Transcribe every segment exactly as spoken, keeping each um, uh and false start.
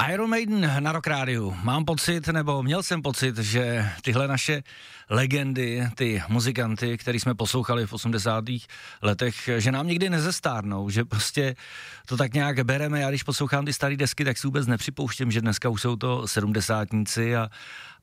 Iron Maiden na Rock Rádiu. Mám pocit, nebo měl jsem pocit, že tyhle naše legendy, ty muzikanty, který jsme poslouchali v osmdesátých letech, že nám nikdy nezestárnou, že prostě to tak nějak bereme. Já když poslouchám ty staré desky, tak si vůbec nepřipouštím, že dneska už jsou to sedmdesátníci a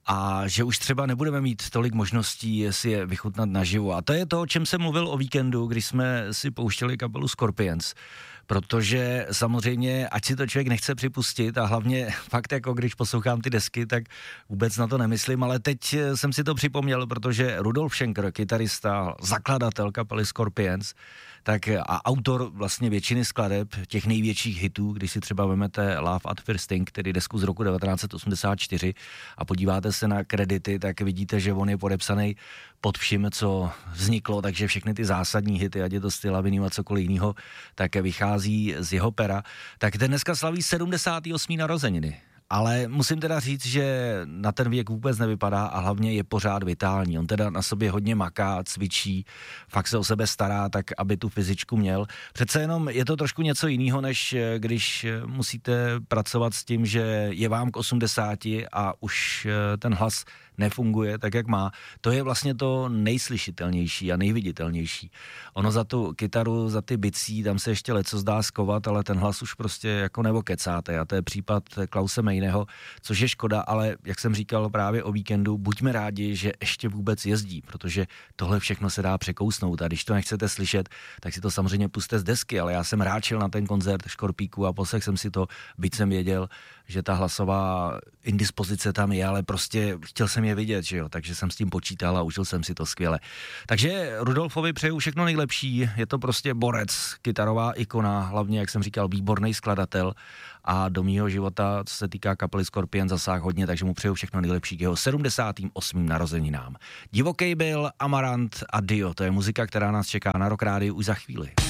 a že už třeba nebudeme mít tolik možností si je vychutnat naživo. A to je to, o čem jsem mluvil o víkendu, když jsme si pouštěli kapelu Scorpions. Protože samozřejmě, ať si to člověk nechce připustit a hlavně fakt jako když poslouchám ty desky, tak vůbec na to nemyslím, ale teď jsem si to připomněl, protože Rudolf Schenker, kytarista, zakladatel kapely Scorpions, tak a autor vlastně většiny skladeb těch největších hitů, když si třeba vemete Love at First Sting, tedy desku z roku devatenáct set osmdesát čtyři a podíváte se na kredity, tak vidíte, že on je podepsaný pod vším, co vzniklo, takže všechny ty zásadní hity, ať je to Styl Avenue a cokoliv jiného, tak vychází z jeho pera. Tak ten dneska slaví sedmdesáté osmé narozeniny. Ale musím teda říct, že na ten věk vůbec nevypadá a hlavně je pořád vitální. On teda na sobě hodně maká, cvičí, fakt se o sebe stará, tak aby tu fyzičku měl. Přece jenom je to trošku něco jiného, než když musíte pracovat s tím, že je vám k osmdesáti a už ten hlas nefunguje tak, jak má. To je vlastně to nejslyšitelnější a nejviditelnější. Ono za tu kytaru, za ty bicí, tam se ještě leco zdá skovat, ale ten hlas už prostě jako nebo kecáte. A to je případ Klause Mejného, což je škoda, ale jak jsem říkal právě o víkendu, buďme rádi, že ještě vůbec jezdí, protože tohle všechno se dá překousnout a když to nechcete slyšet, tak si to samozřejmě puste z desky, ale já jsem ráčil na ten koncert Škorpíku a poslech jsem si to, byť jsem věděl, že ta hlasová indispozice tam je, ale prostě chtěl jsem je vidět, že jo, takže jsem s tím počítal a užil jsem si to skvěle. Takže Rudolfovi přeju všechno nejlepší, je to prostě borec, kytarová ikona, hlavně, jak jsem říkal, výborný skladatel a do mýho života, co se týká kapely Scorpion, zasáh hodně, takže mu přeju všechno nejlepší k jeho sedmdesátým osmým narozeninám. Divokej byl Amarant a Dio, to je muzika, která nás čeká na Rock Rádiu už za chvíli.